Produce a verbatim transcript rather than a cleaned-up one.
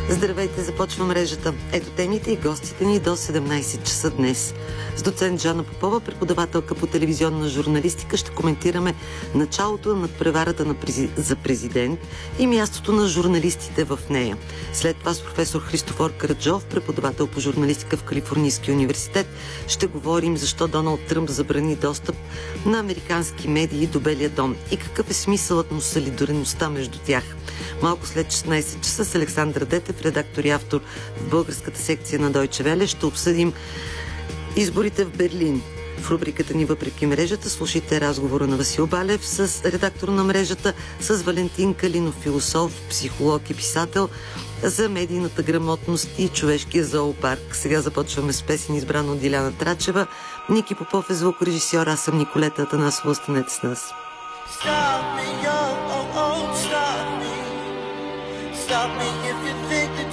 Здравейте, започва мрежата. Ето темите и гостите ни до седемнайсет часа днес. С доцент Жана Попова, преподавателка по телевизионна журналистика, ще коментираме началото на надпреварата на прези... за президент и мястото на журналистите в нея. След това с професор Христофор Караджов, преподавател по журналистика в Калифорнийския университет, ще говорим защо Доналд Тръмп забрани достъп на американски медии до Белия дом и какъв е смисълът на солидарността между тях. Малко след шестнайсет часа с Александър Детев, редактор и автор в българската секция на Deutsche Welle, ще обсъдим изборите в Берлин. В рубриката ни "Въпреки мрежата" слушайте разговора на Васил Балев с редактор на мрежата, с Валентин Калинов, философ, психолог и писател, за медийната грамотност и човешкия зоопарк. Сега започваме с песен, избрана от Диляна Трачева. Ники Попов е звукорежисьор, аз съм Николета Атанасова. Останете с нас. Stop me, oh, oh, oh, stop me. Stop me if you think that